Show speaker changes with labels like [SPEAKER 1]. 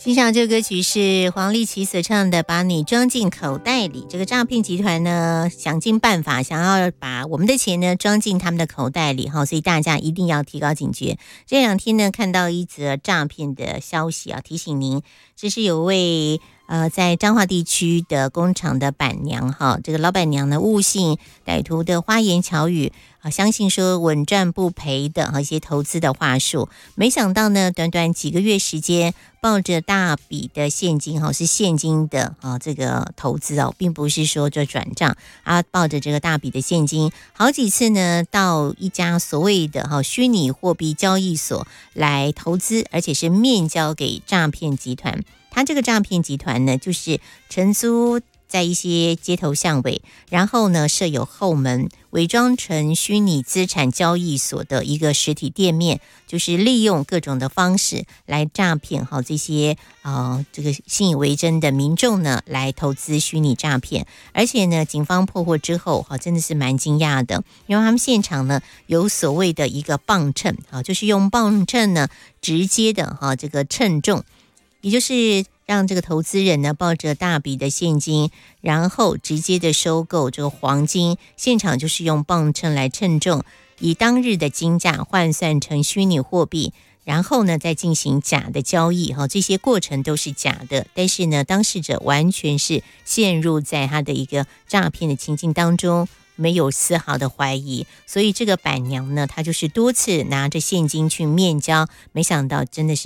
[SPEAKER 1] 欣赏这个歌曲是黄立琪所唱的《把你装进口袋里》。这个诈骗集团呢，想尽办法想要把我们的钱呢装进他们的口袋里哈，所以大家一定要提高警觉。这两天呢，看到一则诈骗的消息啊，提醒您，这是有位在彰化地区的工厂的板娘哈，这个老板娘呢误信歹徒的花言巧语啊，相信说稳赚不赔的一些投资的话术，没想到呢，短短几个月时间，抱着大笔的现金哈，是现金的这个投资哦，并不是说这转账啊，抱着这个大笔的现金，好几次呢到一家所谓的虚拟货币交易所来投资，而且是面交给诈骗集团。他这个诈骗集团呢，就是承租在一些街头巷尾，然后呢设有后门，伪装成虚拟资产交易所的一个实体店面，就是利用各种的方式来诈骗这些这个信以为真的民众呢来投资虚拟诈骗。而且呢，警方破获之后真的是蛮惊讶的，因为他们现场呢有所谓的一个磅秤就是用磅秤呢直接的这个称重，也就是让这个投资人呢抱着大笔的现金，然后直接的收购这个黄金，现场就是用磅秤来称重，以当日的金价换算成虚拟货币，然后呢再进行假的交易这些过程都是假的，但是呢当事者完全是陷入在他的一个诈骗的情境当中，没有丝毫的怀疑，所以这个板娘呢，她就是多次拿着现金去面交，没想到真的是